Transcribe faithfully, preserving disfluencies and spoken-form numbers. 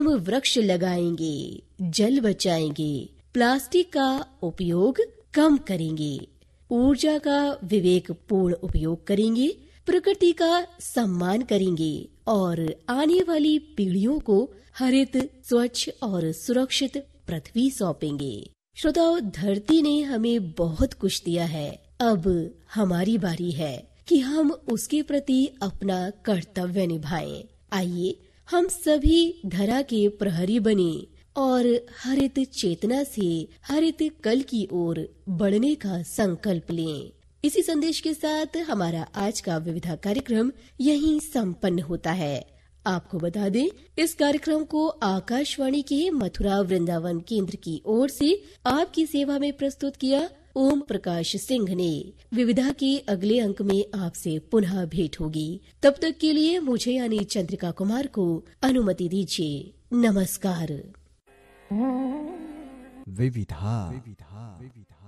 हम वृक्ष लगाएंगे, जल बचाएंगे, प्लास्टिक का उपयोग कम करेंगे, ऊर्जा का विवेकपूर्ण उपयोग करेंगे, प्रकृति का सम्मान करेंगे और आने वाली पीढ़ियों को हरित, स्वच्छ और सुरक्षित पृथ्वी सौंपेंगे। श्रोताओ, धरती ने हमें बहुत कुछ दिया है। अब हमारी बारी है कि हम उसके प्रति अपना कर्तव्य निभाएं। आइए हम सभी धरा के प्रहरी बने और हरित चेतना से हरित कल की ओर बढ़ने का संकल्प लें। इसी संदेश के साथ हमारा आज का विविधा कार्यक्रम यहीं संपन्न होता है। आपको बता दें, इस कार्यक्रम को आकाशवाणी के मथुरा वृंदावन केंद्र की ओर से आपकी सेवा में प्रस्तुत किया ओम प्रकाश सिंह ने। विविधा के अगले अंक में आपसे पुनः भेंट होगी। तब तक के लिए मुझे यानी चंद्रिका कुमार को अनुमति दीजिए। नमस्कार। विविधा विविधा विविधा